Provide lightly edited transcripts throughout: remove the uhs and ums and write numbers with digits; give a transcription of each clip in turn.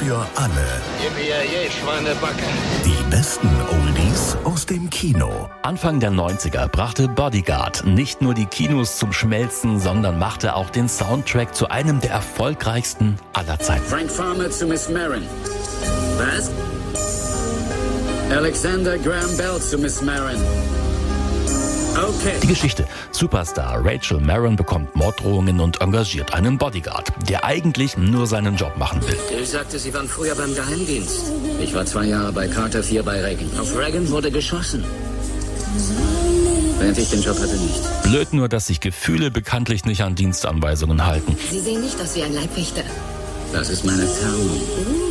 für alle. Yippie, Schweinebacke. Die besten Oldies aus dem Kino. Anfang der 90er brachte Bodyguard nicht nur die Kinos zum Schmelzen, sondern machte auch den Soundtrack zu einem der erfolgreichsten aller Zeiten. Frank Farmer zu Miss Maron. Was? Alexander Graham Bell zu Miss Maron. Okay. Die Geschichte: Superstar Rachel Maron bekommt Morddrohungen und engagiert einen Bodyguard, der eigentlich nur seinen Job machen will. Ich sagte, Sie waren früher beim Geheimdienst. Ich war 2 Jahre bei Carter, 4 bei Reagan. Auf Reagan wurde geschossen. Während ich den Job hatte, nicht. Blöd nur, dass sich Gefühle bekanntlich nicht an Dienstanweisungen halten. Sie sehen nicht aus wie ein Leibwächter. Das ist meine Tarnung.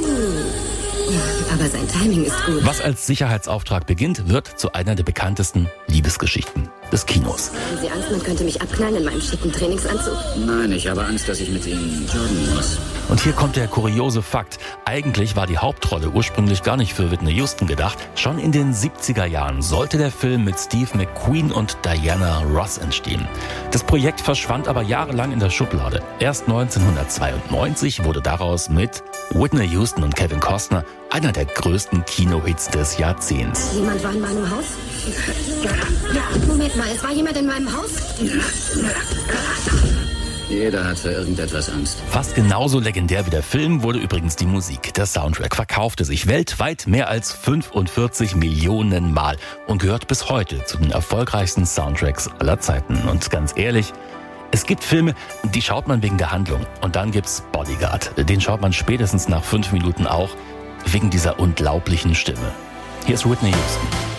Aber sein Timing ist gut. Was als Sicherheitsauftrag beginnt, wird zu einer der bekanntesten Liebesgeschichten des Kinos. Haben Sie Angst, man könnte mich abknallen in meinem schicken Trainingsanzug? Nein, ich habe Angst, dass ich mit Ihnen joggen muss. Und hier kommt der kuriose Fakt. Eigentlich war die Hauptrolle ursprünglich gar nicht für Whitney Houston gedacht. Schon in den 70er Jahren sollte der Film mit Steve McQueen und Diana Ross entstehen. Das Projekt verschwand aber jahrelang in der Schublade. Erst 1992 wurde daraus mit Whitney Houston und Kevin Costner einer der größten Kinohits des Jahrzehnts. Jemand war in meinem Haus? Moment mal, es war jemand in meinem Haus? Jeder hat für irgendetwas Angst. Fast genauso legendär wie der Film wurde übrigens die Musik. Der Soundtrack verkaufte sich weltweit mehr als 45 Millionen Mal und gehört bis heute zu den erfolgreichsten Soundtracks aller Zeiten. Und ganz ehrlich, es gibt Filme, die schaut man wegen der Handlung. Und dann gibt's Bodyguard. Den schaut man spätestens nach 5 Minuten auch wegen dieser unglaublichen Stimme. Hier ist Whitney Houston.